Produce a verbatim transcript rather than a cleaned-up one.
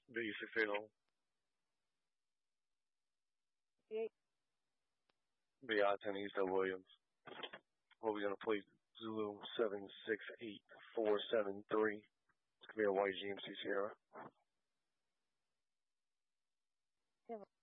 B six eight home. Eight. B I ten East at Williams. What are we gonna play? Zulu seven six eight four seven three. It's gonna be a white G M C Sierra. Seven.